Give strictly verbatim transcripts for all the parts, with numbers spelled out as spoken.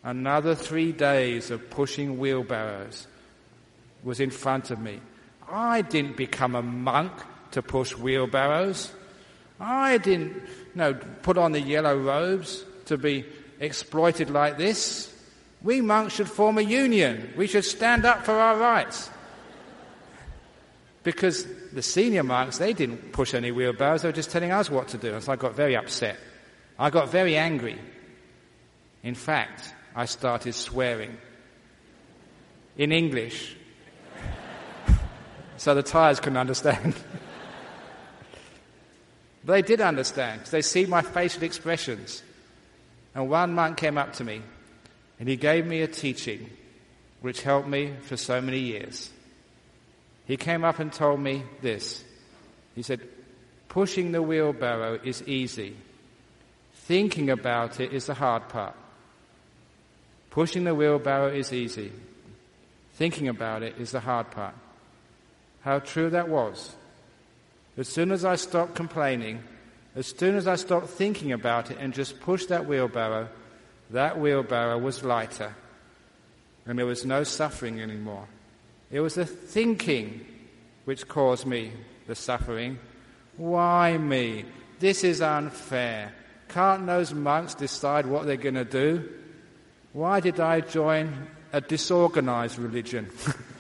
Another three days of pushing wheelbarrows was in front of me. I didn't become a monk to push wheelbarrows. I didn't, you know, put on the yellow robes to be exploited like this. We monks should form a union. We should stand up for our rights. Because the senior monks, they didn't push any wheelbarrows. They were just telling us what to do. And so I got very upset. I got very angry. In fact, I started swearing in English so the Thais couldn't understand. But they did understand because they see my facial expressions. And one monk came up to me and he gave me a teaching which helped me for so many years. He came up and told me this. He said, pushing the wheelbarrow is easy. Thinking about it is the hard part. Pushing the wheelbarrow is easy. Thinking about it is the hard part. How true that was. As soon as I stopped complaining, as soon as I stopped thinking about it and just pushed that wheelbarrow, that wheelbarrow was lighter. And there was no suffering anymore. It was the thinking which caused me the suffering. Why me? This is unfair. Can't those monks decide what they're going to do? Why did I join a disorganized religion?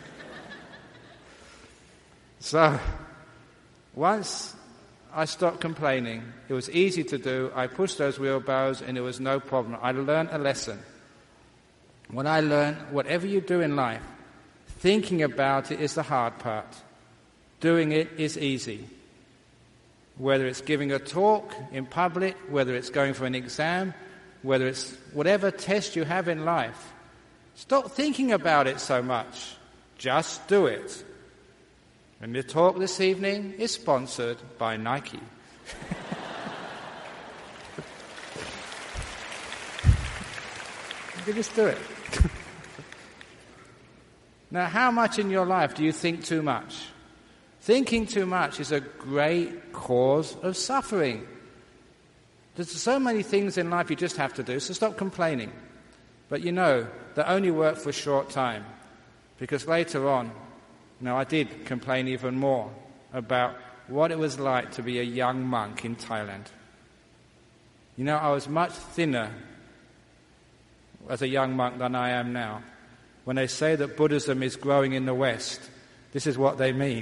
So, once I stopped complaining, it was easy to do. I pushed those wheelbarrows and it was no problem. I learned a lesson. When I learned, whatever you do in life, thinking about it is the hard part. Doing it is easy. Whether it's giving a talk in public, whether it's going for an exam, whether it's whatever test you have in life, stop thinking about it so much. Just do it. And the talk this evening is sponsored by Nike. You just do it. Now, how much in your life do you think too much? Thinking too much is a great cause of suffering. There's so many things in life you just have to do, so stop complaining. But you know, they only work for a short time. Because later on, you know, I did complain even more about what it was like to be a young monk in Thailand. You know, I was much thinner as a young monk than I am now. When they say that Buddhism is growing in the West, this is what they mean.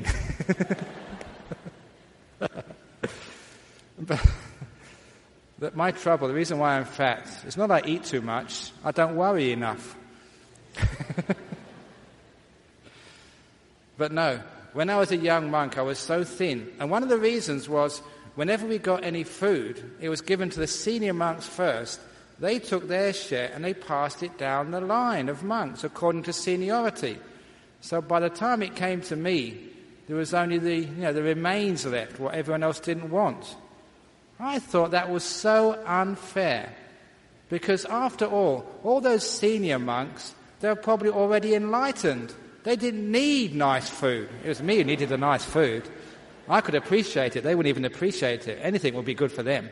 But that my trouble, the reason why I'm fat, it's not I eat too much, I don't worry enough. But no, when I was a young monk, I was so thin. And one of the reasons was, whenever we got any food, it was given to the senior monks first. They took their share and they passed it down the line of monks according to seniority. So by the time it came to me, there was only the, you know, the remains left, what everyone else didn't want. I thought that was so unfair. Because after all, all those senior monks, they were probably already enlightened. They didn't need nice food. It was me who needed the nice food. I could appreciate it. They wouldn't even appreciate it. Anything would be good for them.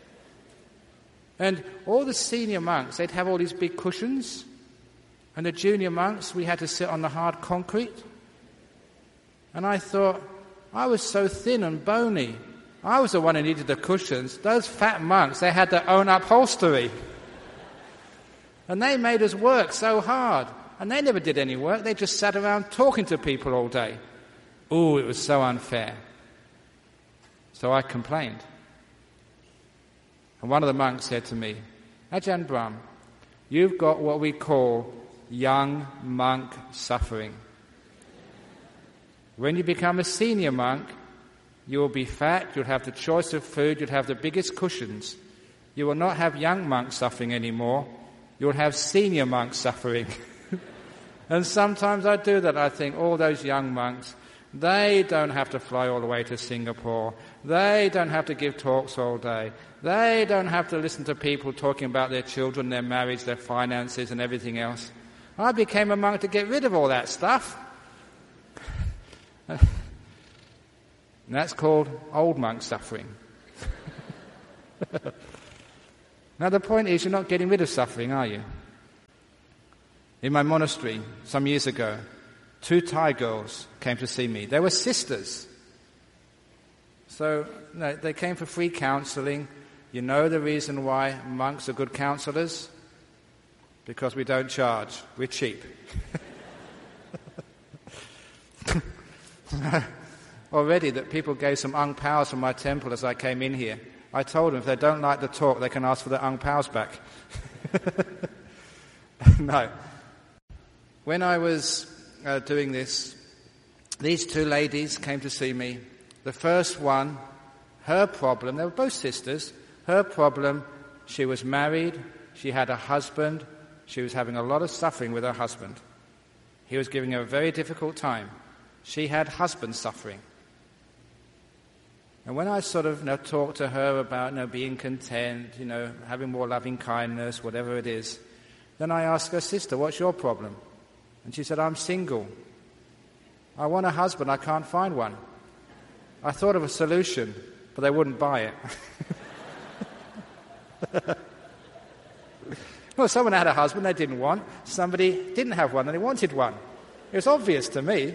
And all the senior monks, they'd have all these big cushions. And the junior monks, we had to sit on the hard concrete. And I thought, I was so thin and bony. I was the one who needed the cushions. Those fat monks, they had their own upholstery. And they made us work so hard. And they never did any work. They just sat around talking to people all day. Ooh, it was so unfair. So I complained. And one of the monks said to me, Ajahn Brahm, you've got what we call young monk suffering. When you become a senior monk, you will be fat, you'll have the choice of food, you'll have the biggest cushions. You will not have young monk suffering anymore. You'll have senior monk suffering. And sometimes I do that. I think, all those young monks, they don't have to fly all the way to Singapore. They don't have to give talks all day. They don't have to listen to people talking about their children, their marriage, their finances and everything else. I became a monk to get rid of all that stuff. And that's called old monk suffering. Now the point is, you're not getting rid of suffering, are you? In my monastery some years ago, two Thai girls came to see me. They were sisters. So no, they came for free counseling. You know the reason why monks are good counselors? Because we don't charge. We're cheap. Already that people gave some ang paos from my temple as I came in here. I told them if they don't like the talk, they can ask for the ang paos back. No. When I was uh, doing this, these two ladies came to see me. The first one, her problem, they were both sisters, her problem, she was married, she had a husband, she was having a lot of suffering with her husband. He was giving her a very difficult time. She had husband suffering. And when I sort of you know, talked to her about you know, being content, you know, having more loving kindness, whatever it is, then I asked her, sister, what's your problem? And she said, I'm single. I want a husband, I can't find one. I thought of a solution, but they wouldn't buy it. Well, someone had a husband they didn't want. Somebody didn't have one and they wanted one. It was obvious to me.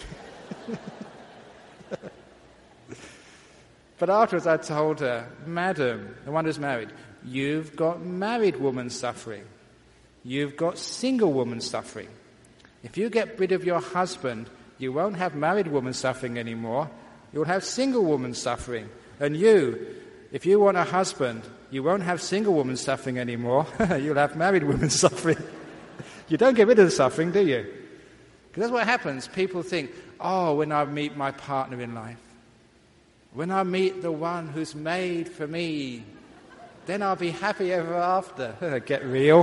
But afterwards I told her, Madam, the one who's married, you've got married woman suffering. You've got single woman suffering. If you get rid of your husband, you won't have married woman suffering anymore. You'll have single woman suffering. And you, if you want a husband, you won't have single woman suffering anymore. You'll have married women suffering. You don't get rid of the suffering, do you? Because that's what happens. People think, oh, when I meet my partner in life, when I meet the one who's made for me, then I'll be happy ever after. Get real.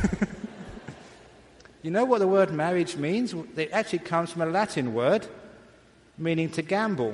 You know what the word marriage means? It actually comes from a Latin word meaning to gamble.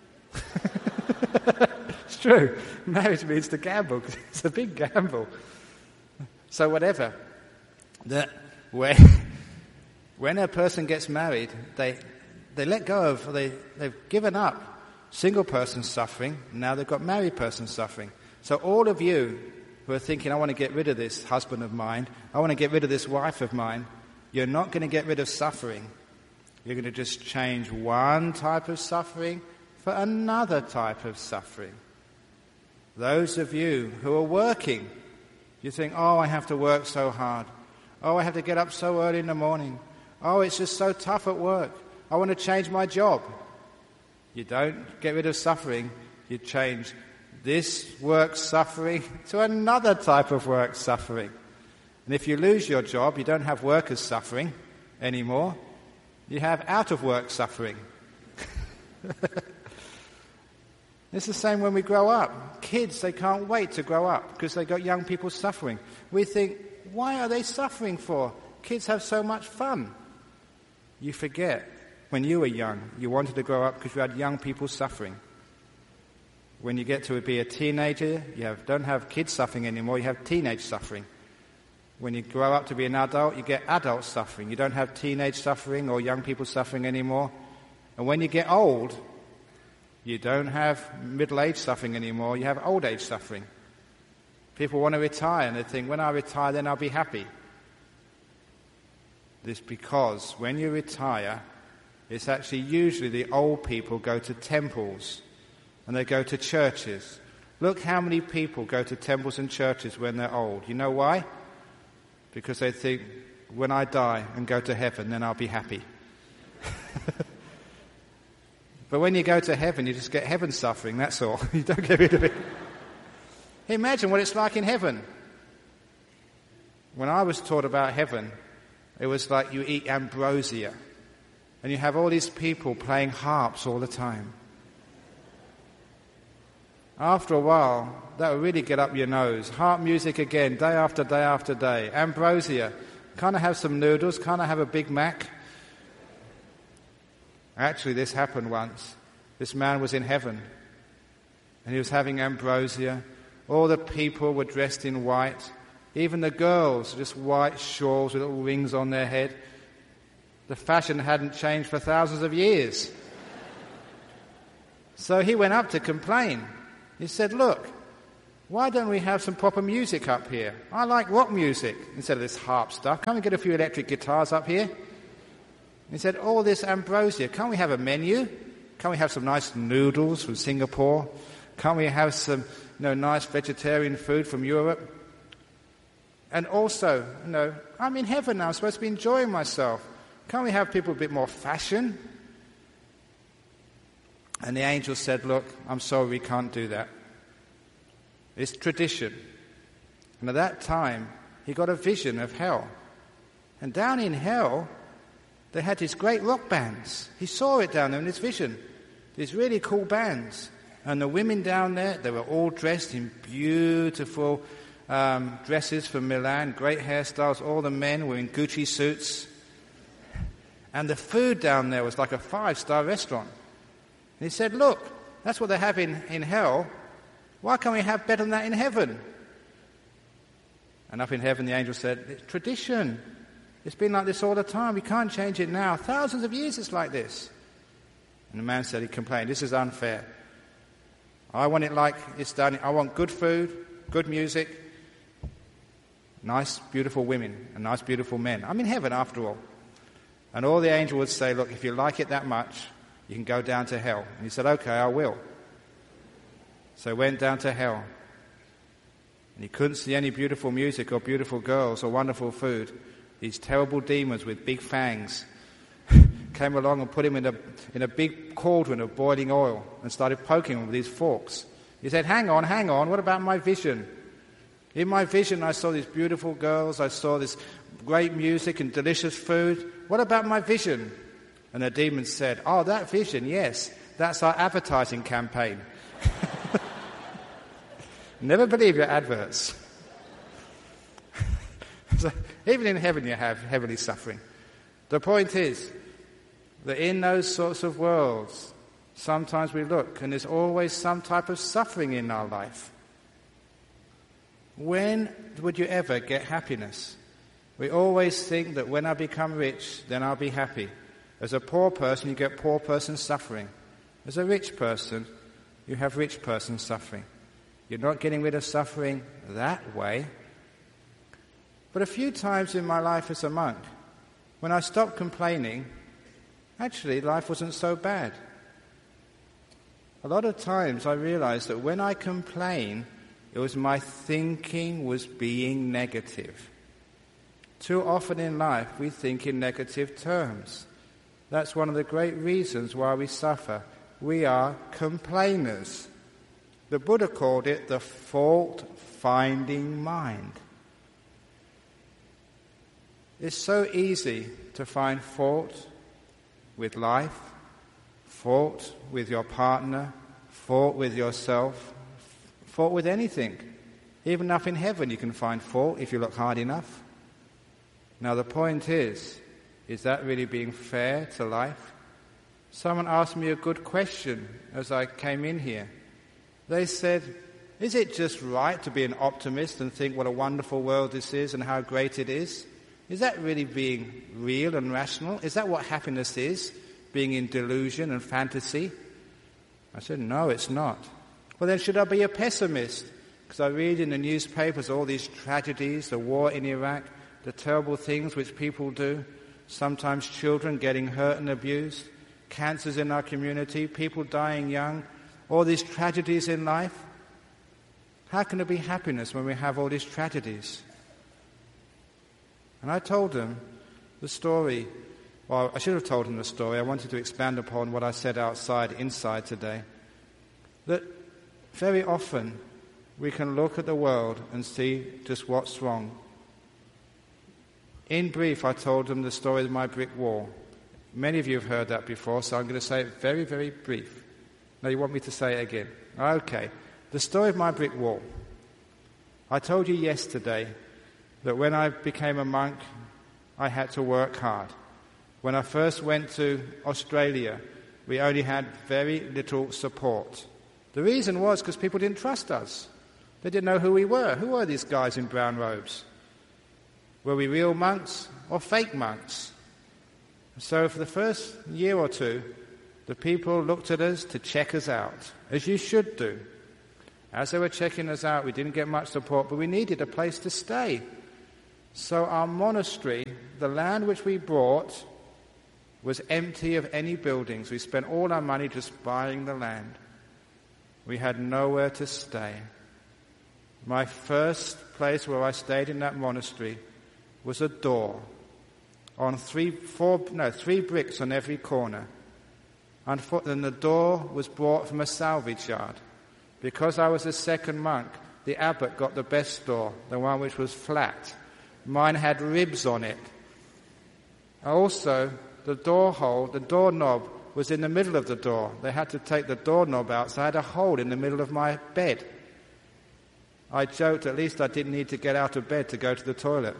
It's true. Marriage means to gamble. It's a big gamble. So whatever. That when, when a person gets married, they they let go of, they, they've given up single person suffering, now they've got married person suffering. So all of you who are thinking, I want to get rid of this husband of mine, I want to get rid of this wife of mine, you're not going to get rid of suffering. You're going to just change one type of suffering for another type of suffering. Those of you who are working, you think, oh, I have to work so hard. Oh, I have to get up so early in the morning. Oh, it's just so tough at work. I want to change my job. You don't get rid of suffering. You change this work suffering to another type of work suffering. And if you lose your job, you don't have workers suffering anymore. You have out-of-work suffering. It's the same when we grow up. Kids, they can't wait to grow up because they got young people suffering. We think, why are they suffering for? Kids have so much fun. You forget, when you were young, you wanted to grow up because you had young people suffering. When you get to be a teenager, you have, don't have kids suffering anymore, you have teenage suffering. When you grow up to be an adult, you get adult suffering. You don't have teenage suffering or young people suffering anymore. And when you get old, you don't have middle-age suffering anymore, you have old-age suffering. People want to retire and they think, when I retire, then I'll be happy. This because when you retire, it's actually usually the old people go to temples and they go to churches. Look how many people go to temples and churches when they're old. You know why? Because they think, when I die and go to heaven, then I'll be happy. But when you go to heaven, you just get heaven suffering, that's all. You don't get rid of it. Imagine what it's like in heaven. When I was taught about heaven, it was like you eat ambrosia. And you have all these people playing harps all the time. After a while, that will really get up your nose. Harp music again, day after day after day. Ambrosia. Can't I have some noodles? Can't I have a Big Mac? Actually, this happened once. This man was in heaven. And he was having ambrosia. All the people were dressed in white. Even the girls, just white shawls with little rings on their head. The fashion hadn't changed for thousands of years. So he went up to complain. He said, look, why don't we have some proper music up here? I like rock music instead of this harp stuff. Can't we get a few electric guitars up here? He said, all this ambrosia, can't we have a menu? Can't we have some nice noodles from Singapore? Can't we have some you know, nice vegetarian food from Europe? And also, you know, I'm in heaven now, I'm supposed to be enjoying myself. Can't we have people a bit more fashion? And the angel said, look, I'm sorry, we can't do that. It's tradition. And at that time, he got a vision of hell. And down in hell, they had these great rock bands. He saw it down there in his vision. These really cool bands. And the women down there, they were all dressed in beautiful um, dresses from Milan, great hairstyles. All the men were in Gucci suits. And the food down there was like a five-star restaurant. And he said, look, that's what they have in, in hell. Why can't we have better than that in heaven? And up in heaven, the angel said, it's tradition. It's been like this all the time. We can't change it now. Thousands of years it's like this. And the man said, he complained, this is unfair. I want it like it's done. I want good food, good music, nice, beautiful women, and nice, beautiful men. I'm in heaven after all. And all the angel would say, look, if you like it that much, you can go down to hell. And he said, okay, I will. So he went down to hell. And he couldn't see any beautiful music or beautiful girls or wonderful food. These terrible demons with big fangs came along and put him in a, in a big cauldron of boiling oil and started poking him with these forks. He said, hang on, hang on, what about my vision? In my vision, I saw these beautiful girls, I saw this great music and delicious food. What about my vision? And the demon said, oh, that vision, yes, that's our advertising campaign. Never believe your adverts. So, even in heaven you have heavenly suffering. The point is that in those sorts of worlds, sometimes we look and there's always some type of suffering in our life. When would you ever get happiness? We always think that when I become rich, then I'll be happy. As a poor person, you get poor person suffering. As a rich person, you have rich person suffering. You're not getting rid of suffering that way. But a few times in my life as a monk, when I stopped complaining, actually life wasn't so bad. A lot of times I realized that when I complain, it was my thinking was being negative. Too often in life we think in negative terms. That's one of the great reasons why we suffer. We are complainers. The Buddha called it the fault-finding mind. It's so easy to find fault with life, fault with your partner, fault with yourself, fault with anything. Even up in heaven you can find fault if you look hard enough. Now the point is, is that really being fair to life? Someone asked me a good question as I came in here. They said, is it just right to be an optimist and think what a wonderful world this is and how great it is? Is that really being real and rational? Is that what happiness is? Being in delusion and fantasy? I said, no, it's not. Well, then should I be a pessimist? Because I read in the newspapers all these tragedies, the war in Iraq, the terrible things which people do, sometimes children getting hurt and abused, cancers in our community, people dying young, all these tragedies in life. How can there be happiness when we have all these tragedies? And I told them the story, well, I should have told them the story. I wanted to expand upon what I said outside, inside today. That very often we can look at the world and see just what's wrong. In brief, I told them the story of my brick wall. Many of you have heard that before, so I'm going to say it very, very brief. Now you want me to say it again? Okay. The story of my brick wall. I told you yesterday that when I became a monk, I had to work hard. When I first went to Australia, we only had very little support. The reason was because people didn't trust us. They didn't know who we were. Who were these guys in brown robes? Were we real monks or fake monks? So for the first year or two, the people looked at us to check us out, as you should do. As they were checking us out, we didn't get much support, but we needed a place to stay. So our monastery, the land which we bought, was empty of any buildings. We spent all our money just buying the land. We had nowhere to stay. My first place where I stayed in that monastery was a door on three, four, no, three bricks on every corner. And the door was brought from a salvage yard. Because I was the second monk, the abbot got the best door, the one which was flat. Mine had ribs on it. Also, the door hole, the doorknob was in the middle of the door. They had to take the doorknob out, so I had a hole in the middle of my bed. I joked at least I didn't need to get out of bed to go to the toilet.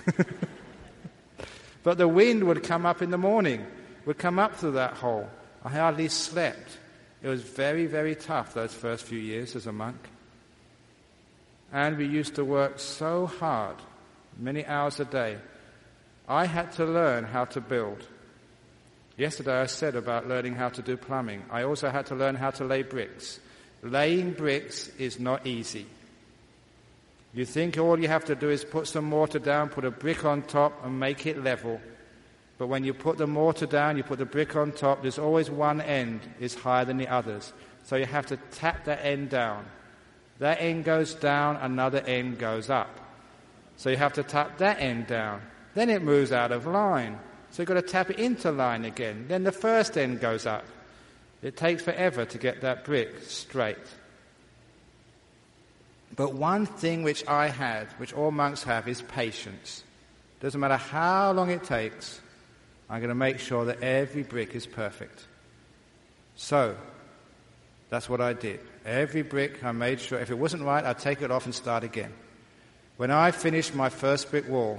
But the wind would come up in the morning, would come up through that hole. I hardly slept. It was very, very tough those first few years as a monk. And we used to work so hard, many hours a day. I had to learn how to build. Yesterday I said about learning how to do plumbing. I also had to learn how to lay bricks. Laying bricks is not easy. You think all you have to do is put some mortar down, put a brick on top and make it level. But when you put the mortar down, you put the brick on top, there's always one end is higher than the others. So you have to tap that end down. That end goes down, another end goes up. So you have to tap that end down. Then it moves out of line. So you've got to tap it into line again. Then the first end goes up. It takes forever to get that brick straight. But one thing which I had, which all monks have, is patience. Doesn't matter how long it takes, I'm going to make sure that every brick is perfect. So, that's what I did. Every brick I made sure, if it wasn't right, I'd take it off and start again. When I finished my first brick wall,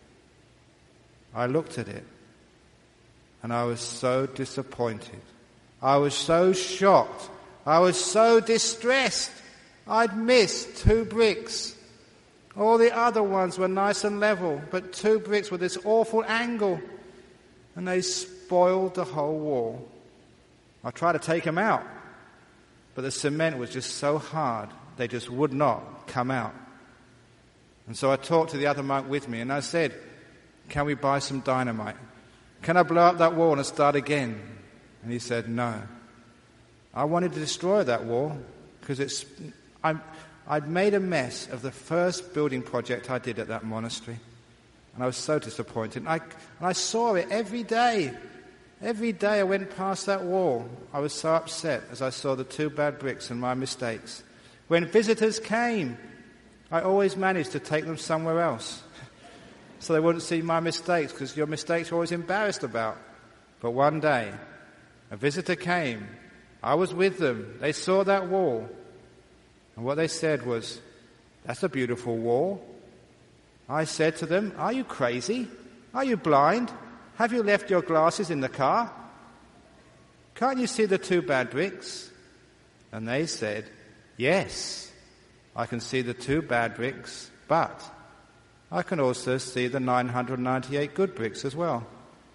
I looked at it and I was so disappointed. I was so shocked. I was so distressed. I'd missed two bricks. All the other ones were nice and level, but two bricks with this awful angle. And they spoiled the whole wall. I tried to take them out, but the cement was just so hard, they just would not come out. And so I talked to the other monk with me, and I said, can we buy some dynamite? Can I blow up that wall and start again? And he said, no. I wanted to destroy that wall, because it's, I'm, I'd made a mess of the first building project I did at that monastery. And I was so disappointed. And I, and I saw it every day. Every day I went past that wall. I was so upset as I saw the two bad bricks and my mistakes. When visitors came, I always managed to take them somewhere else. So they wouldn't see my mistakes, because your mistakes you're always embarrassed about. But one day, a visitor came. I was with them. They saw that wall. And what they said was, that's a beautiful wall. I said to them, are you crazy? Are you blind? Have you left your glasses in the car? Can't you see the two bad bricks? And they said, yes, I can see the two bad bricks, but I can also see the nine hundred ninety-eight good bricks as well.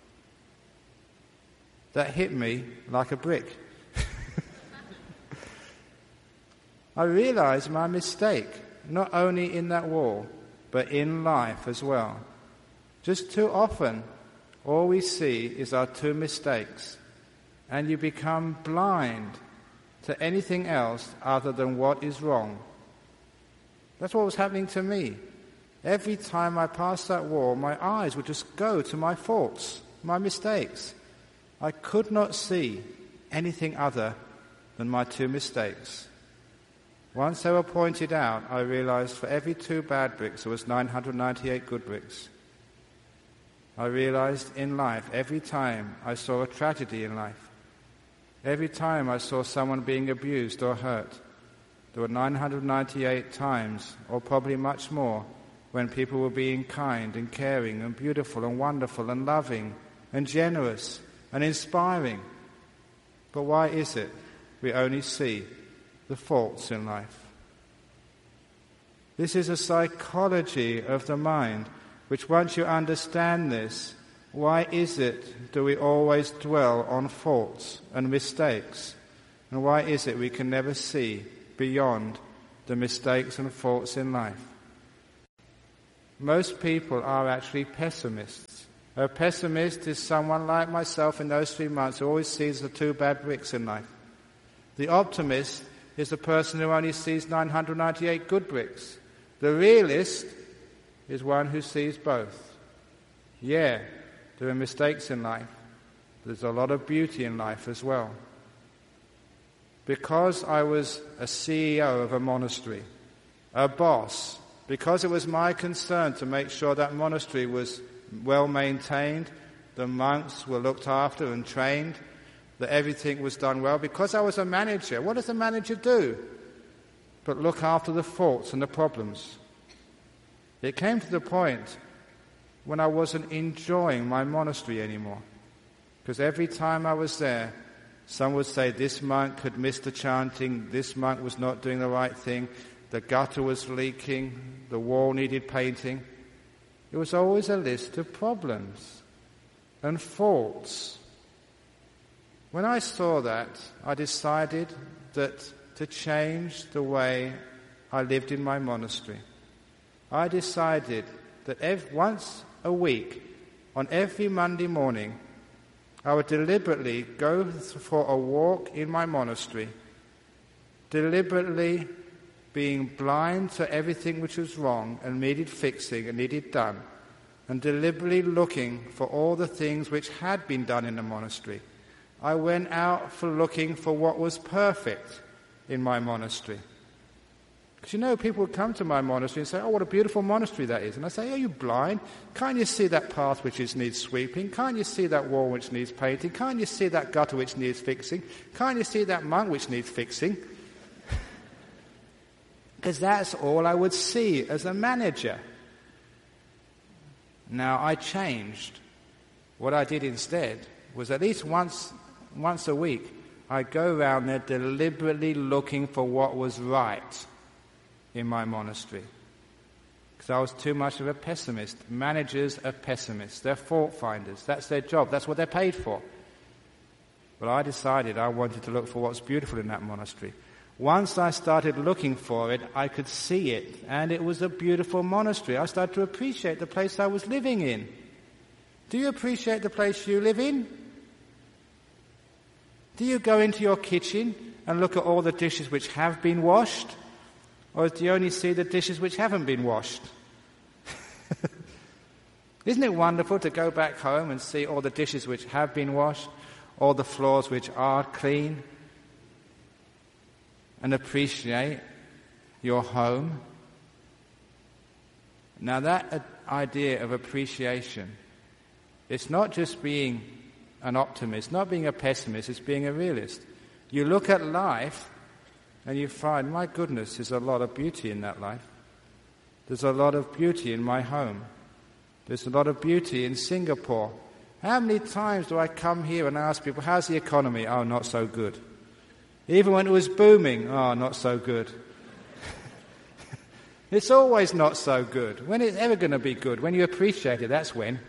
That hit me like a brick. I realized my mistake, not only in that wall, but in life as well. Just too often, all we see is our two mistakes, and you become blind to anything else other than what is wrong. That's what was happening to me. Every time I passed that wall, my eyes would just go to my faults, my mistakes. I could not see anything other than my two mistakes. Once they were pointed out, I realized for every two bad bricks there was nine hundred ninety-eight good bricks. I realized in life, every time I saw a tragedy in life, every time I saw someone being abused or hurt, there were nine hundred ninety-eight times, or probably much more, when people were being kind and caring and beautiful and wonderful and loving and generous and inspiring. But why is it we only see the faults in life? This is a psychology of the mind, which once you understand this, why is it do we always dwell on faults and mistakes? And why is it we can never see beyond the mistakes and faults in life. Most people are actually pessimists. A pessimist is someone like myself in those three months who always sees the two bad bricks in life. The optimist is the person who only sees nine hundred ninety-eight good bricks. The realist is one who sees both. Yeah, there are mistakes in life. There's a lot of beauty in life as well. Because I was a C E O of a monastery, a boss, because it was my concern to make sure that monastery was well maintained, the monks were looked after and trained, that everything was done well, because I was a manager. What does a manager do but look after the faults and the problems? It came to the point when I wasn't enjoying my monastery anymore, because every time I was there, some would say this monk had missed the chanting, this monk was not doing the right thing, the gutter was leaking, the wall needed painting. It was always a list of problems and faults. When I saw that, I decided that to change the way I lived in my monastery. I decided that every, once a week, on every Monday morning, I would deliberately go for a walk in my monastery, deliberately being blind to everything which was wrong and needed fixing and needed done, and deliberately looking for all the things which had been done in the monastery. I went out for looking for what was perfect in my monastery. Because you know, people would come to my monastery and say, oh, what a beautiful monastery that is. And I say, are you blind? Can't you see that path which is, needs sweeping? Can't you see that wall which needs painting? Can't you see that gutter which needs fixing? Can't you see that monk which needs fixing? Because that's all I would see as a manager. Now, I changed. What I did instead was at least once, once a week, I'd go around there deliberately looking for what was right in my monastery. Because I was too much of a pessimist. Managers are pessimists. They're fault finders. That's their job. That's what they're paid for. But I decided I wanted to look for what's beautiful in that monastery. Once I started looking for it, I could see it, and it was a beautiful monastery. I started to appreciate the place I was living in. Do you appreciate the place you live in? Do you go into your kitchen and look at all the dishes which have been washed? Or do you only see the dishes which haven't been washed? Isn't it wonderful to go back home and see all the dishes which have been washed, all the floors which are clean, and appreciate your home? Now that idea of appreciation, it's not just being an optimist, not being a pessimist, it's being a realist. You look at life and you find, my goodness, there's a lot of beauty in that life. There's a lot of beauty in my home. There's a lot of beauty in Singapore. How many times do I come here and ask people, how's the economy? Oh, not so good. Even when it was booming, oh, not so good. It's always not so good. When it's ever going to be good? When you appreciate it, that's when.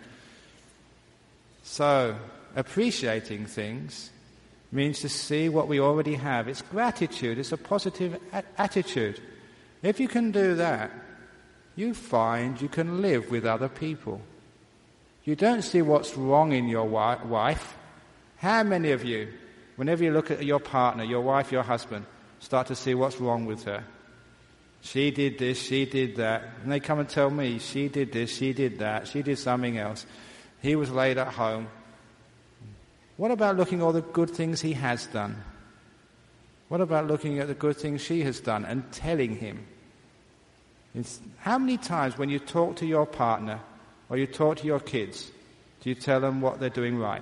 So, appreciating things means to see what we already have. It's gratitude. It's a positive a- attitude. If you can do that, you find you can live with other people. You don't see what's wrong in your wi- wife. How many of you, whenever you look at your partner, your wife, your husband, start to see what's wrong with her? She did this, she did that. And they come and tell me, she did this, she did that, she did something else. He was late at home. What about looking at all the good things he has done? What about looking at the good things she has done and telling him? It's, how many times when you talk to your partner or you talk to your kids, do you tell them what they're doing right?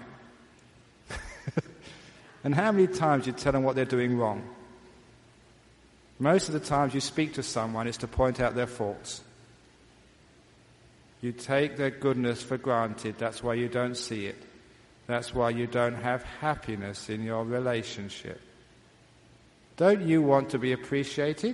And how many times do you tell them what they're doing wrong? Most of the times you speak to someone is to point out their faults. You take their goodness for granted. That's why you don't see it. That's why you don't have happiness in your relationship. Don't you want to be appreciated?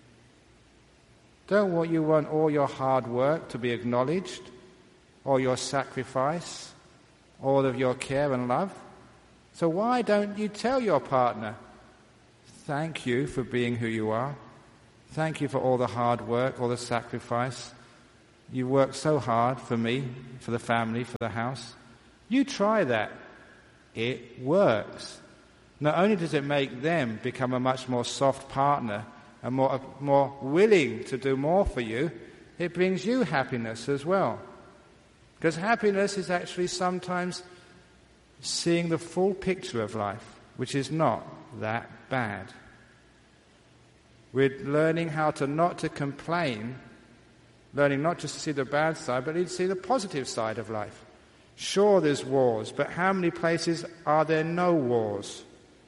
Don't you want all your hard work to be acknowledged? All your sacrifice? All of your care and love? So why don't you tell your partner, thank you for being who you are. Thank you for all the hard work, all the sacrifice. You worked so hard for me, for the family, for the house. You try that. It works. Not only does it make them become a much more soft partner and more, more willing to do more for you, it brings you happiness as well. Because happiness is actually sometimes seeing the full picture of life, which is not that bad. We're learning how to not to complain, learning not just to see the bad side, but to see the positive side of life. Sure, there's wars, but how many places are there no wars?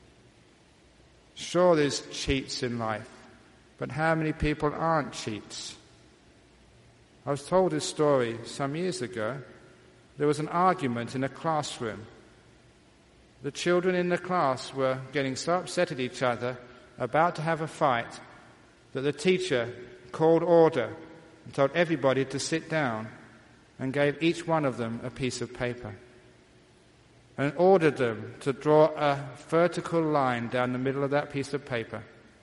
Sure, there's cheats in life, but how many people aren't cheats? I was told this story some years ago. There was an argument in a classroom. The children in the class were getting so upset at each other, about to have a fight, that the teacher called order and told everybody to sit down and gave each one of them a piece of paper and ordered them to draw a vertical line down the middle of that piece of paper.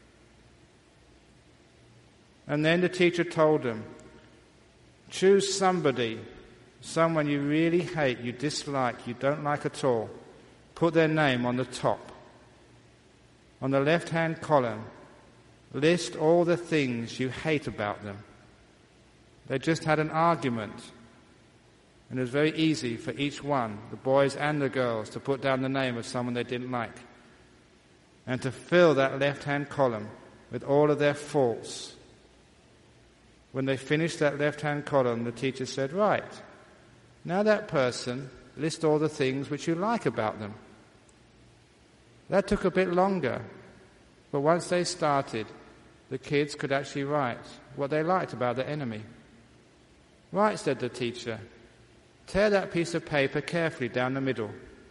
And then the teacher told them, choose somebody, someone you really hate, you dislike, you don't like at all. Put their name on the top. On the left-hand column, list all the things you hate about them. They just had an argument, and it was very easy for each one, the boys and the girls, to put down the name of someone they didn't like and to fill that left-hand column with all of their faults. When they finished that left-hand column, the teacher said, right, now that person, list all the things which you like about them. That took a bit longer, but once they started, the kids could actually write what they liked about the enemy. Right, said the teacher, tear that piece of paper carefully down the middle.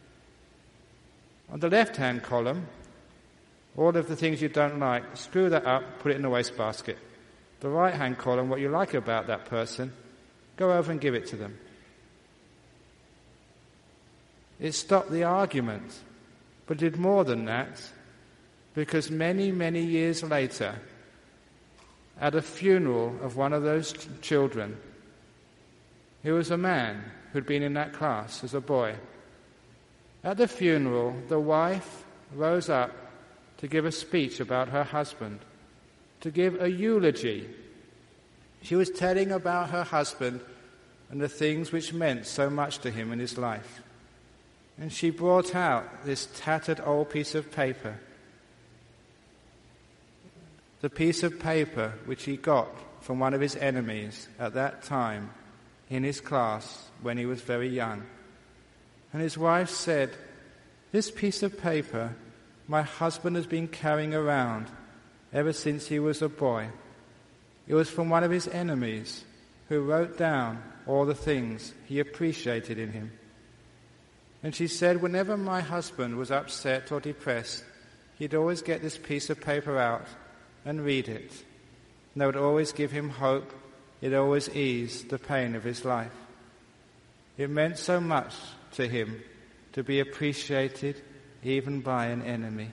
On the left-hand column, all of the things you don't like, screw that up, put it in the wastebasket. The right-hand column, what you like about that person, go over and give it to them. It stopped the argument, but did more than that, because many, many years later, at a funeral of one of those ch- children, he was a man who'd been in that class as a boy. At the funeral, the wife rose up to give a speech about her husband, to give a eulogy. She was telling about her husband and the things which meant so much to him in his life. And she brought out this tattered old piece of paper, the piece of paper which he got from one of his enemies at that time in his class when he was very young. And his wife said, this piece of paper my husband has been carrying around ever since he was a boy. It was from one of his enemies who wrote down all the things he appreciated in him. And she said, whenever my husband was upset or depressed, he'd always get this piece of paper out and read it. And that would always give him hope. It always eased the pain of his life. It meant so much to him to be appreciated even by an enemy.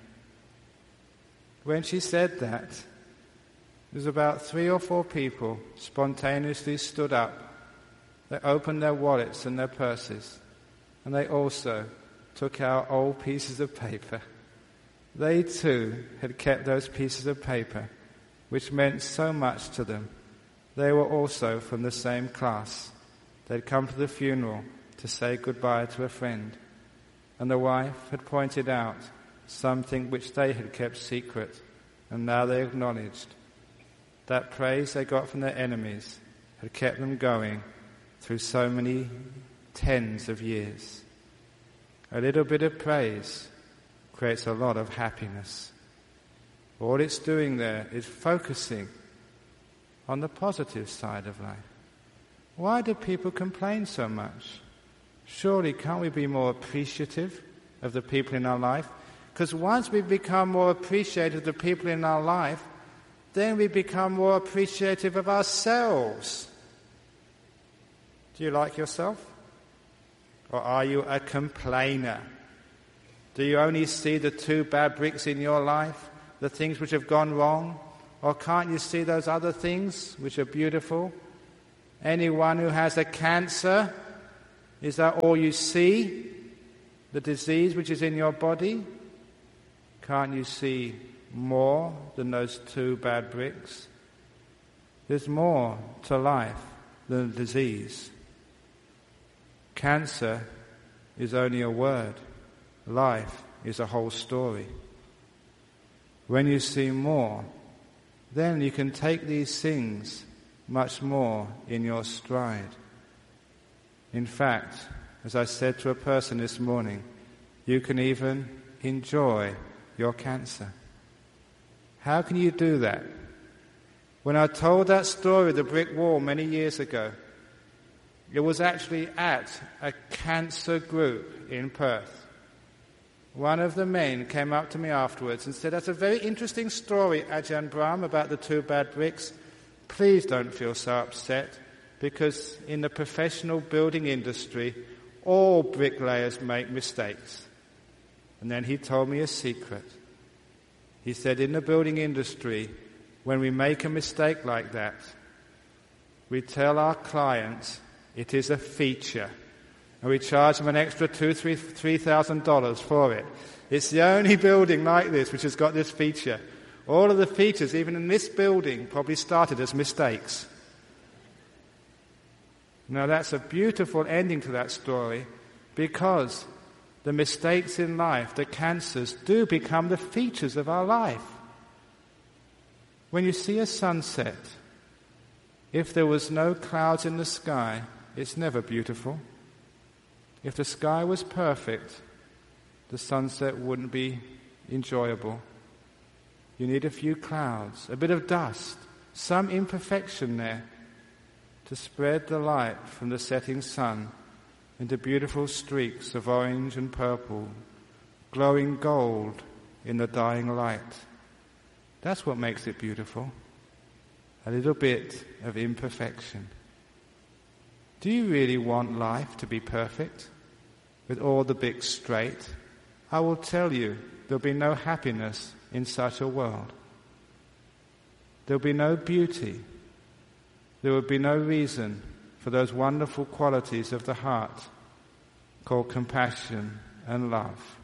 When she said that, there was about three or four people spontaneously stood up. They opened their wallets and their purses, and they also took out old pieces of paper. They too had kept those pieces of paper, which meant so much to them. They were also from the same class. They'd come to the funeral to say goodbye to a friend, and the wife had pointed out something which they had kept secret, and now they acknowledged that praise they got from their enemies had kept them going through so many tens of years. A little bit of praise creates a lot of happiness. All it's doing there is focusing on the positive side of life. Why do people complain so much? Surely can't we be more appreciative of the people in our life? Because once we become more appreciative of the people in our life, then we become more appreciative of ourselves. Do you like yourself? Or are you a complainer? Do you only see the two bad bricks in your life, the things which have gone wrong? Or can't you see those other things which are beautiful? Anyone who has a cancer, is that all you see? The disease which is in your body? Can't you see more than those two bad bricks? There's more to life than disease. Cancer is only a word. Life is a whole story. When you see more, then you can take these things much more in your stride. In fact, as I said to a person this morning, you can even enjoy your cancer. How can you do that? When I told that story of the brick wall many years ago, it was actually at a cancer group in Perth. One of the men came up to me afterwards and said, "That's a very interesting story, Ajahn Brahm, about the two bad bricks. Please don't feel so upset, because in the professional building industry, all bricklayers make mistakes." And then he told me a secret. He said, in the building industry, when we make a mistake like that, we tell our clients it is a feature, and we charge them an extra two, three, three thousand dollars for it. It's the only building like this which has got this feature. All of the features, even in this building, probably started as mistakes. Now that's a beautiful ending to that story, because the mistakes in life, the cancers, do become the features of our life. When you see a sunset, if there was no clouds in the sky, it's never beautiful. If the sky was perfect, the sunset wouldn't be enjoyable. You need a few clouds, a bit of dust, some imperfection there, to spread the light from the setting sun into beautiful streaks of orange and purple, glowing gold in the dying light. That's what makes it beautiful. A little bit of imperfection. Do you really want life to be perfect, with all the bricks straight? I will tell you, there'll be no happiness in such a world. There'll be no beauty. There will be no reason for those wonderful qualities of the heart called compassion and love.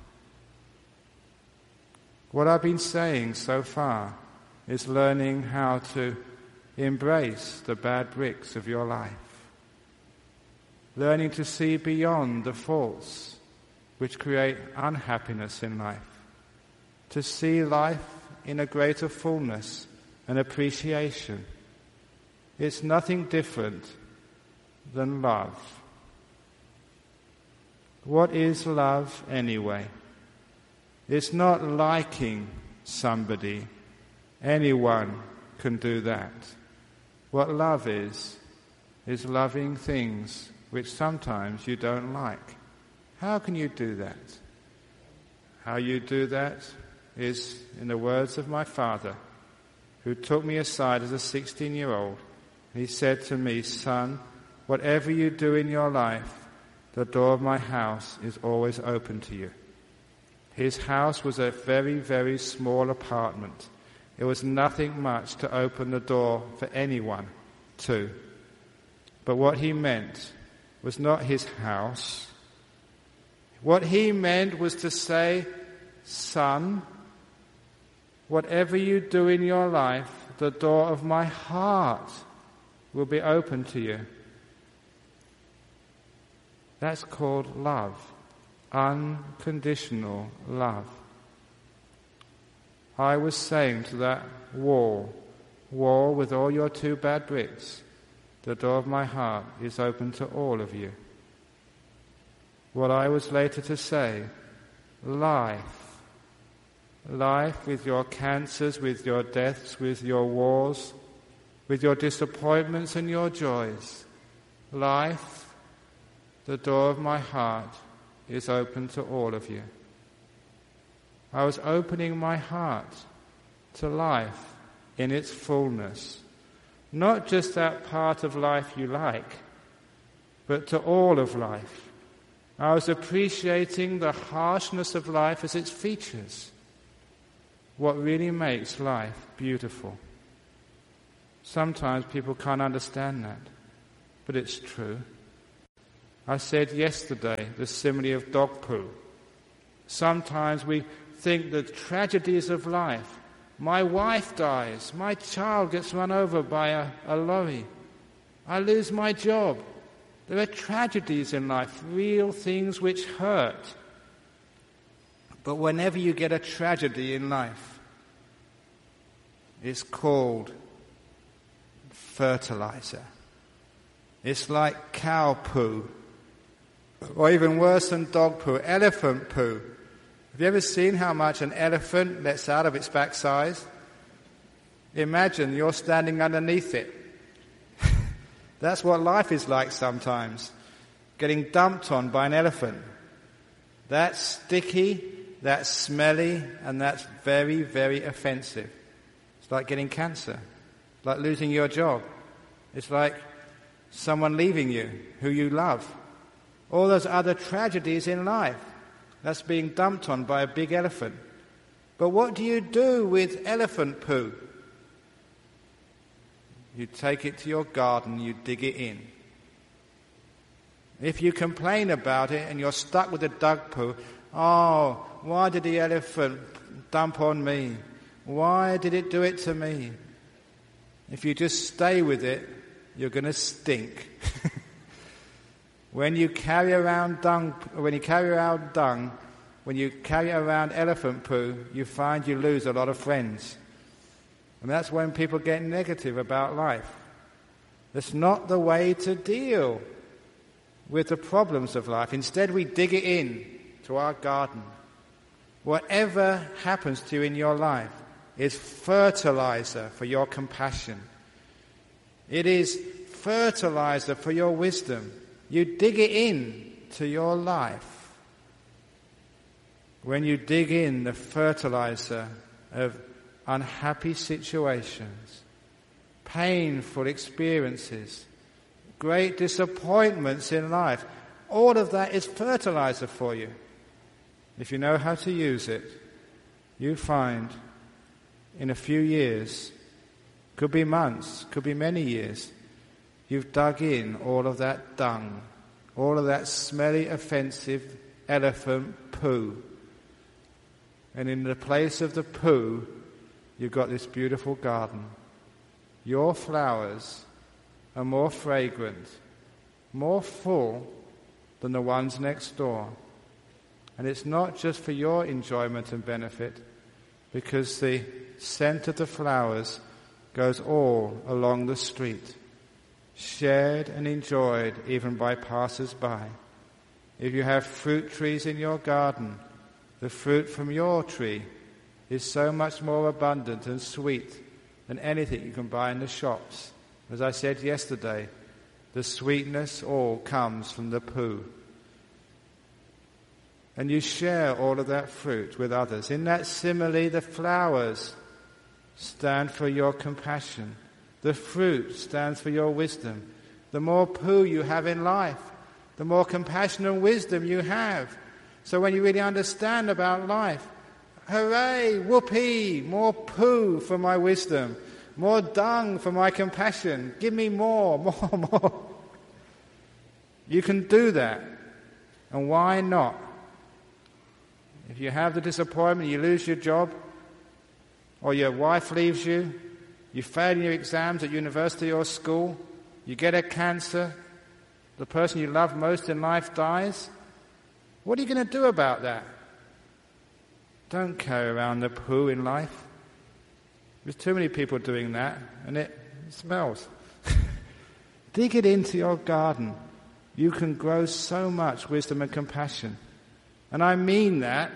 What I've been saying so far is learning how to embrace the bad bricks of your life. Learning to see beyond the faults which create unhappiness in life. To see life in a greater fullness and appreciation. It's nothing different than love. What is love anyway? It's not liking somebody. Anyone can do that. What love is, is loving things which sometimes you don't like. How can you do that? How you do that is in the words of my father, who took me aside as a sixteen-year-old. He said to me, "Son, whatever you do in your life, the door of my house is always open to you." His house was a very, very small apartment. It was nothing much to open the door for anyone to. But what he meant was not his house. What he meant was to say, "Son, whatever you do in your life, the door of my heart will be open to you." That's called love. Unconditional love. I was saying to that wall, wall with all your two bad bricks, the door of my heart is open to all of you. What I was later to say, life. Life with your cancers, with your deaths, with your wars, with your disappointments and your joys. Life, the door of my heart is open to all of you. I was opening my heart to life in its fullness. Not just that part of life you like, but to all of life. I was appreciating the harshness of life as its features. What really makes life beautiful. Sometimes people can't understand that, but it's true. I said yesterday the simile of dog poo. Sometimes we think the tragedies of life. My wife dies. My child gets run over by a, a lorry. I lose my job. There are tragedies in life, real things which hurt. But whenever you get a tragedy in life, it's called fertilizer. It's like cow poo, or even worse than dog poo, elephant poo. Have you ever seen how much an elephant lets out of its backside? Imagine you're standing underneath it. That's what life is like sometimes, getting dumped on by an elephant. That's sticky, that's smelly, and that's very, very offensive. It's like getting cancer. It's like losing your job. It's like someone leaving you who you love. All those other tragedies in life. That's being dumped on by a big elephant. But what do you do with elephant poo? You take it to your garden, you dig it in. If you complain about it and you're stuck with the dog poo, oh, why did the elephant dump on me? Why did it do it to me? If you just stay with it, you're going to stink. When you carry around dung, when you carry around dung, when you carry around elephant poo, you find you lose a lot of friends. And that's when people get negative about life. That's not the way to deal with the problems of life. Instead, we dig it in to our garden. Whatever happens to you in your life is fertilizer for your compassion. It is fertilizer for your wisdom. You dig it in to your life. When you dig in the fertilizer of unhappy situations, painful experiences, great disappointments in life, all of that is fertilizer for you. If you know how to use it, you find in a few years, could be months, could be many years, you've dug in all of that dung, all of that smelly, offensive elephant poo. And in the place of the poo, you've got this beautiful garden. Your flowers are more fragrant, more full than the ones next door. And it's not just for your enjoyment and benefit, because the scent of the flowers goes all along the street, shared and enjoyed even by passers-by. If you have fruit trees in your garden, the fruit from your tree is so much more abundant and sweet than anything you can buy in the shops. As I said yesterday, the sweetness all comes from the poo. And you share all of that fruit with others. In that simile, the flowers stand for your compassion. The fruit stands for your wisdom. The more poo you have in life, the more compassion and wisdom you have. So when you really understand about life, hooray, whoopee, more poo for my wisdom, more dung for my compassion. Give me more, more, more. You can do that. And why not? If you have the disappointment, you lose your job, or your wife leaves you, you fail in your exams at university or school, you get a cancer, the person you love most in life dies, what are you going to do about that? Don't carry around the poo in life. There's too many people doing that, and it smells. Dig it into your garden. You can grow so much wisdom and compassion. And I mean that.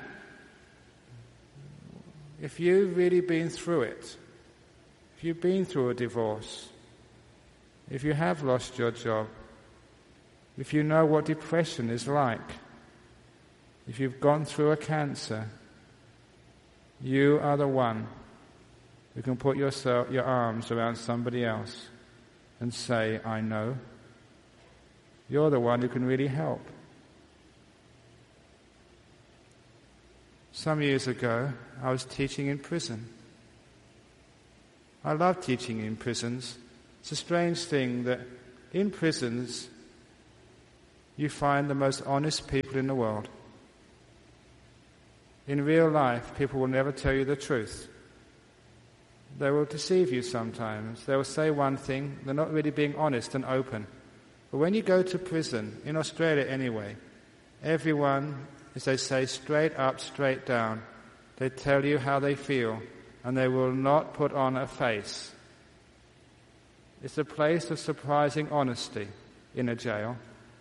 If you've really been through it, if you've been through a divorce, if you have lost your job, if you know what depression is like, if you've gone through a cancer, you are the one who can put yourself, your arms around somebody else and say, I know. You're the one who can really help. Some years ago, I was teaching in prison. I love teaching in prisons It's a strange thing that in prisons you find the most honest people in the world. In real life, people will never tell you the truth. They will deceive you sometimes. They will say one thing, they're not really being honest and open. But when you go to prison, in Australia anyway, everyone, as they say, straight up, straight down, they tell you how they feel, and they will not put on a face. It's a place of surprising honesty in a jail.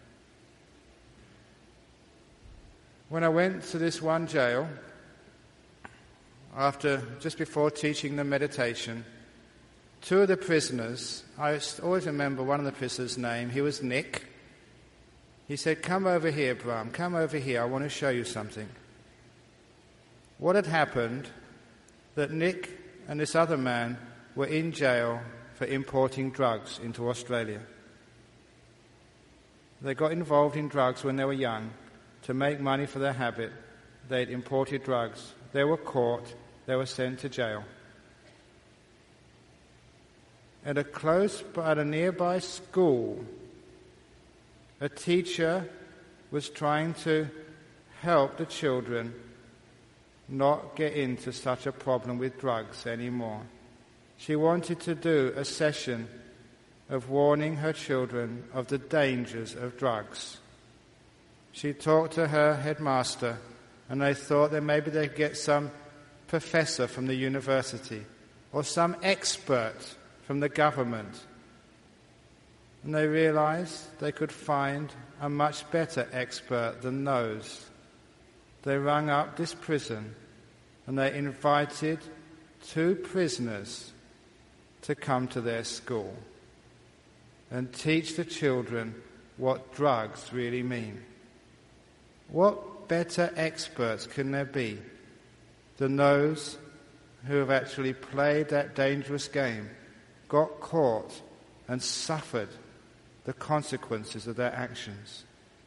When I went to this one jail, after just before teaching the meditation, two of the prisoners, I always remember one of the prisoners' name, he was Nick. He said, "Come over here, Brahm, come over here, I want to show you something." What had happened, that Nick and this other man were in jail for importing drugs into Australia. They got involved in drugs when they were young. To make money for their habit, they'd imported drugs. They were caught, they were sent to jail. At a close, at a nearby school, a teacher was trying to help the children not get into such a problem with drugs anymore. She wanted to do a session of warning her children of the dangers of drugs. She talked to her headmaster, and they thought that maybe they'd get some professor from the university or some expert from the government. And they realized they could find a much better expert than those. They rang up this prison and they invited two prisoners to come to their school and teach the children what drugs really mean. What better experts can there be than those who have actually played that dangerous game, got caught, and suffered the consequences of their actions?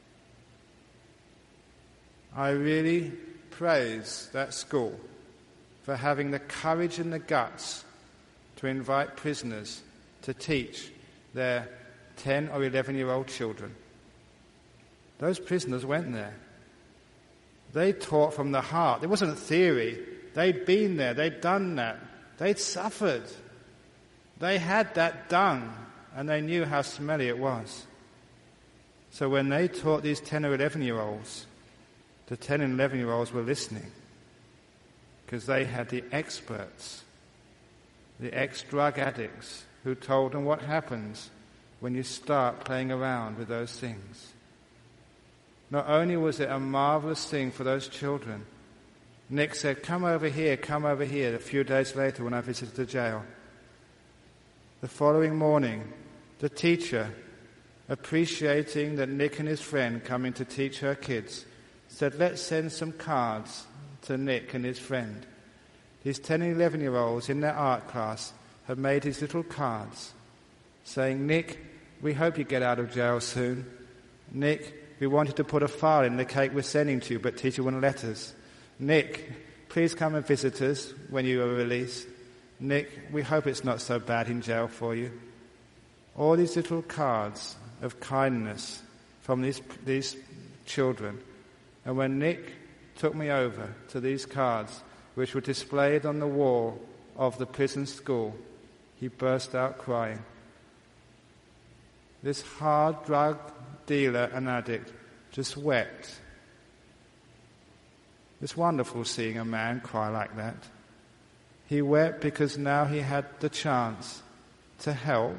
I really praise that school for having the courage and the guts to invite prisoners to teach their ten or eleven-year-old children. Those prisoners went there. They taught from the heart. It wasn't a theory. They'd been there. They'd done that. They'd suffered. They had that done, and they knew how smelly it was. So when they taught these ten or eleven-year-olds, the ten and eleven-year-olds were listening because they had the experts, the ex-drug addicts, who told them what happens when you start playing around with those things. Not only was it a marvelous thing for those children, Nick said, "Come over here, come over here," a few days later when I visited the jail. The following morning, the teacher, appreciating that Nick and his friend coming to teach her kids, said, "Let's send some cards to Nick and his friend." These ten and eleven-year-olds in their art class have made these little cards saying, "Nick, we hope you get out of jail soon. Nick, we wanted to put a file in the cake we're sending to you, but teacher wouldn't let us. Nick, please come and visit us when you are released. Nick, we hope it's not so bad in jail for you." All these little cards of kindness from these, these children. And when Nick took me over to these cards, which were displayed on the wall of the prison school, he burst out crying. This hard drug dealer and addict just wept. It's wonderful seeing a man cry like that. He wept because now he had the chance to help.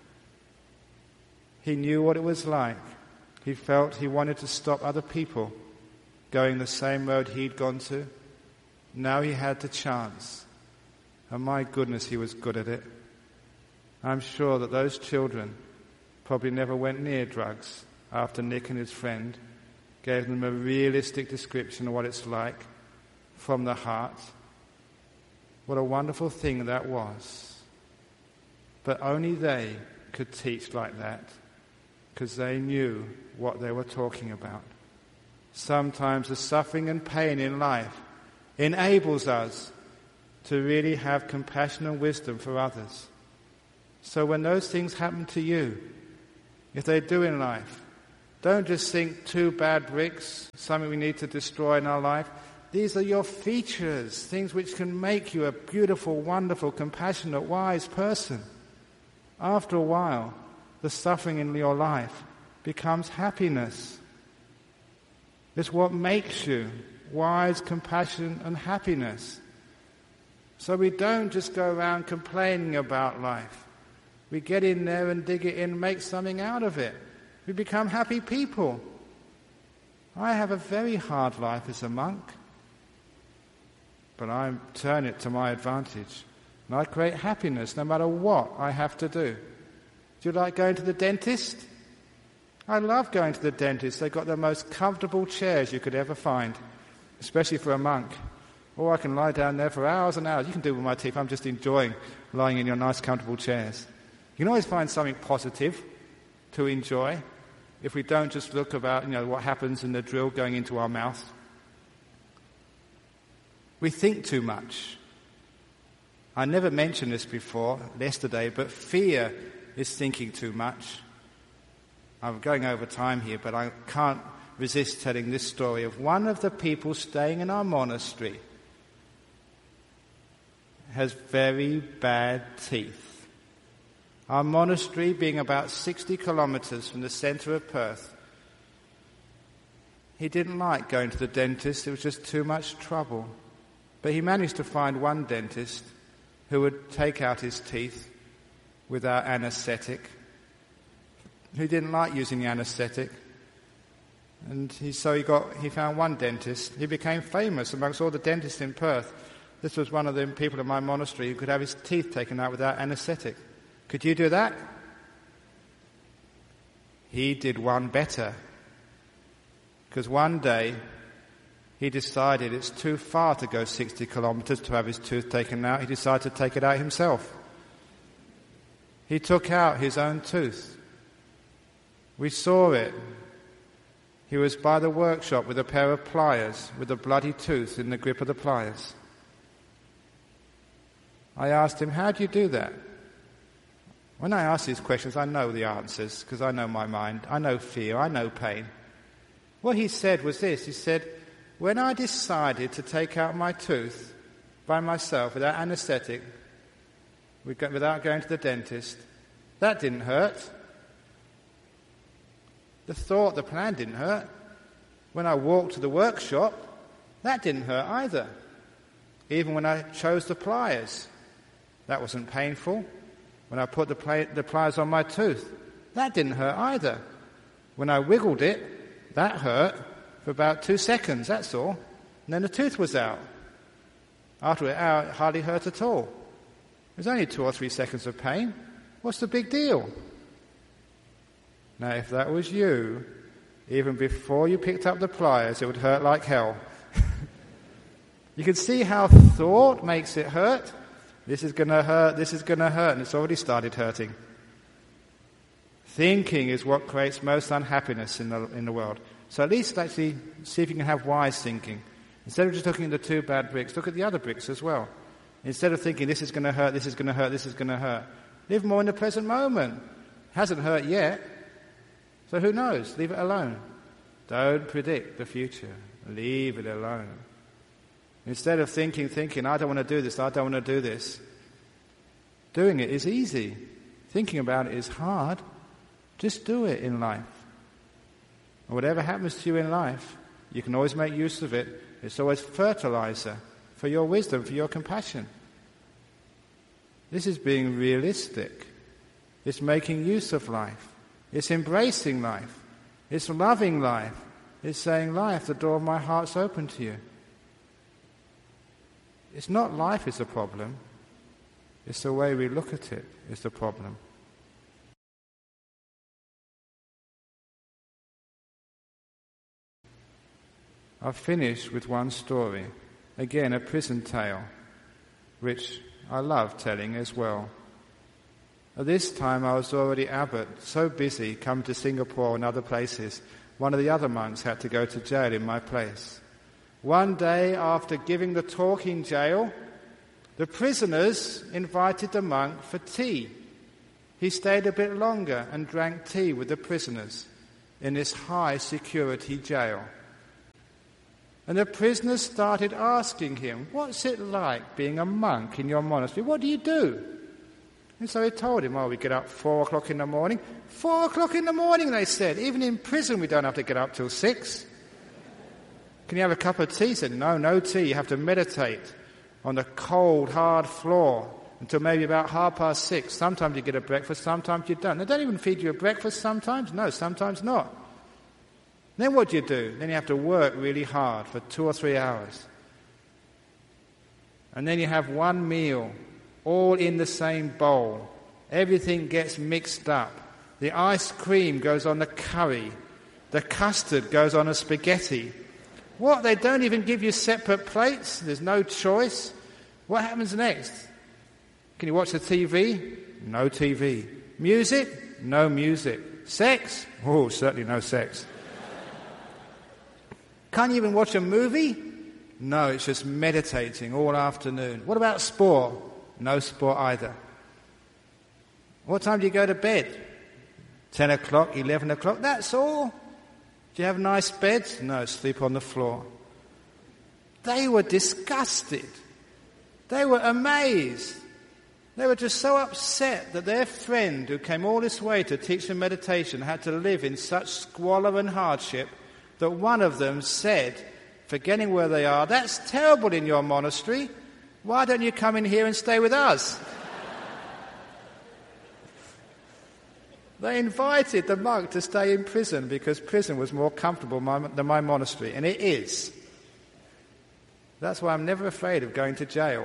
He knew what it was like. He felt he wanted to stop other people going the same road he'd gone to. Now he had the chance. And my goodness, he was good at it. I'm sure that those children probably never went near drugs after Nick and his friend gave them a realistic description of what it's like from the heart. What a wonderful thing that was. But only they could teach like that because they knew what they were talking about. Sometimes the suffering and pain in life enables us to really have compassion and wisdom for others. So when those things happen to you, if they do in life, don't just think two bad bricks, something we need to destroy in our life. These are your features, things which can make you a beautiful, wonderful, compassionate, wise person. After a while, the suffering in your life becomes happiness. It's what makes you wise, compassion, and happiness. So we don't just go around complaining about life. We get in there and dig it in, make something out of it. We become happy people. I have a very hard life as a monk, but I turn it to my advantage. And I create happiness no matter what I have to do. Do you like going to the dentist? I love going to the dentist. They've got the most comfortable chairs you could ever find, especially for a monk. Or I can lie down there for hours and hours. You can do it with my teeth. I'm just enjoying lying in your nice, comfortable chairs. You can always find something positive to enjoy if we don't just look about, you know, what happens in the drill going into our mouth. We think too much. I never mentioned this before, yesterday, but fear is thinking too much. I'm going over time here, but I can't resist telling this story of one of the people staying in our monastery has very bad teeth. Our monastery being about sixty kilometres from the centre of Perth. He didn't like going to the dentist, it was just too much trouble. But he managed to find one dentist who would take out his teeth without anaesthetic. He didn't like using the anaesthetic. And he, so he got, he found one dentist. He became famous amongst all the dentists in Perth. This was one of the people in my monastery who could have his teeth taken out without anaesthetic. Could you do that? He did one better. Because one day he decided it's too far to go sixty kilometres to have his tooth taken out. He decided to take it out himself. He took out his own tooth. We saw it. He was by the workshop with a pair of pliers, with a bloody tooth in the grip of the pliers. I asked him, how do you do that? When I ask these questions, I know the answers, because I know my mind. I know fear. I know pain. What he said was this. He said, when I decided to take out my tooth by myself without anaesthetic, without going to the dentist, that didn't hurt. The thought, the plan didn't hurt. When I walked to the workshop, that didn't hurt either. Even when I chose the pliers, that wasn't painful. When I put the, pli- the pliers on my tooth, that didn't hurt either. When I wiggled it, that hurt for about two seconds, that's all. And then the tooth was out. After it out, it hardly hurt at all. It was only two or three seconds of pain. What's the big deal? Now, if that was you, even before you picked up the pliers, it would hurt like hell. You can see how thought makes it hurt. This is going to hurt, this is going to hurt, and it's already started hurting. Thinking is what creates most unhappiness in the, in the world. So at least actually see if you can have wise thinking. Instead of just looking at the two bad bricks, look at the other bricks as well. Instead of thinking, this is going to hurt, this is going to hurt, this is going to hurt, live more in the present moment. Hasn't hurt yet, so who knows? Leave it alone. Don't predict the future. Leave it alone. Instead of thinking, thinking, I don't want to do this, I don't want to do this. Doing it is easy. Thinking about it is hard. Just do it in life. And whatever happens to you in life, you can always make use of it. It's always fertilizer for your wisdom, for your compassion. This is being realistic. It's making use of life. It's embracing life. It's loving life. It's saying, life, the door of my heart's open to you. It's not life is the problem. It's the way we look at it is the problem. I'll finish with one story. Again, a prison tale, which I love telling as well. At this time I was already abbot, so busy, come to Singapore and other places. One of the other monks had to go to jail in my place. One day, after giving the talk in jail, the prisoners invited the monk for tea. he stayed a bit longer and drank tea with the prisoners in this high security jail. And the prisoners started asking him, what's it like being a monk in your monastery? What do you do? And so he told him, oh, we get up four o'clock in the morning. Four o'clock in the morning, they said. Even in prison we don't have to get up till six. Can you have a cup of tea? He said, no, no tea. You have to meditate on the cold, hard floor until maybe about half past six. Sometimes you get a breakfast, sometimes you don't. They don't even feed you a breakfast sometimes. No, sometimes not. Then what do you do? Then you have to work really hard for two or three hours. And then you have one meal, all in the same bowl. Everything gets mixed up. The ice cream goes on the curry. The custard goes on a spaghetti. What? They don't even give you separate plates? There's no choice? What happens next? Can you watch the T V? No T V. Music? No music. Sex? Oh, certainly no sex. Can't you even watch a movie? No, it's just meditating all afternoon. What about sport? No sport either. What time do you go to bed? Ten o'clock, eleven o'clock, that's all. Do you have nice beds? No, sleep on the floor. They were disgusted. They were amazed. They were just so upset that their friend who came all this way to teach them meditation had to live in such squalor and hardship that one of them said, forgetting where they are, that's terrible in your monastery. Why don't you come in here and stay with us? They invited the monk to stay in prison because prison was more comfortable than my monastery, and it is. That's why I'm never afraid of going to jail.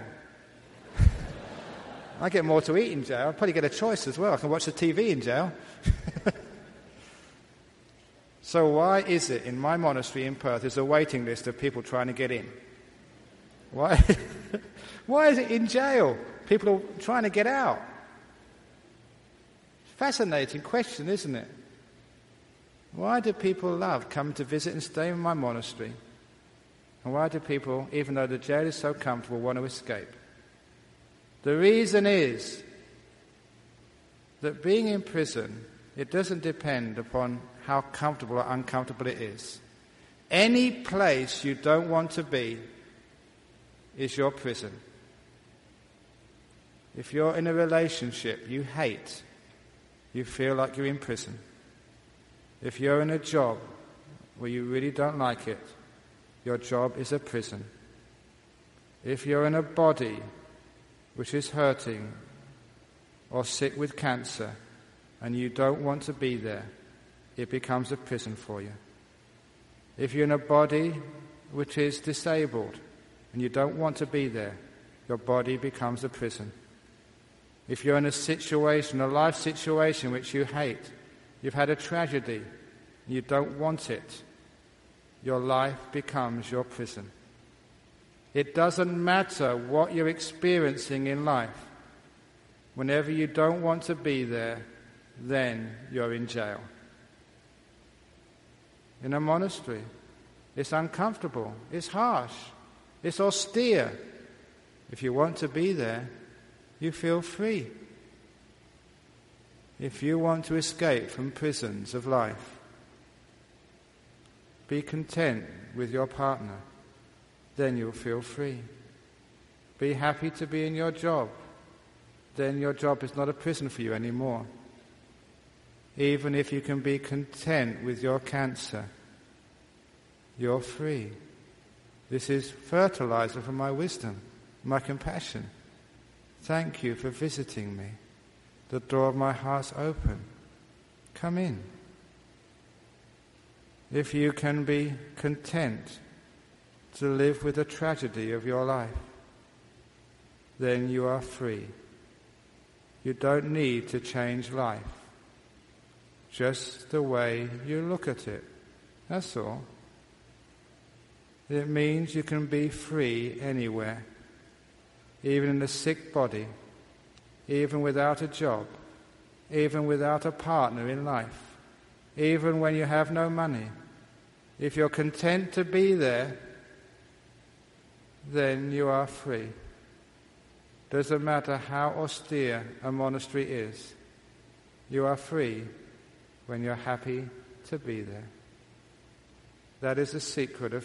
I get more to eat in jail. I'll probably get a choice as well. I can watch the T V in jail. So why is it in my monastery in Perth there's a waiting list of people trying to get in? Why? Why is it in jail? People are trying to get out. Fascinating question, isn't it? Why do people love come to visit and stay in my monastery? And why do people, even though the jail is so comfortable, want to escape? The reason is that being in prison, it doesn't depend upon how comfortable or uncomfortable it is. Any place you don't want to be is your prison. If you're in a relationship you hate, you feel like you're in prison. If you're in a job where you really don't like it, your job is a prison. If you're in a body which is hurting or sick with cancer and you don't want to be there, it becomes a prison for you. If you're in a body which is disabled and you don't want to be there, your body becomes a prison. If you're in a situation, a life situation which you hate, you've had a tragedy, and you don't want it, your life becomes your prison. It doesn't matter what you're experiencing in life. Whenever you don't want to be there, then you're in jail. In a monastery, it's uncomfortable, it's harsh, it's austere. If you want to be there, you feel free. If you want to escape from prisons of life, be content with your partner, then you'll feel free. Be happy to be in your job, then your job is not a prison for you anymore. Even if you can be content with your cancer, you're free. This is fertilizer for my wisdom, my compassion. Thank you for visiting me. The door of my heart's open. Come in. If you can be content to live with the tragedy of your life, then you are free. You don't need to change life. Just the way you look at it. That's all. It means you can be free anywhere, even in a sick body, even without a job, even without a partner in life, even when you have no money. If you're content to be there, then you are free. Doesn't matter how austere a monastery is. You are free when you're happy to be there. That is the secret of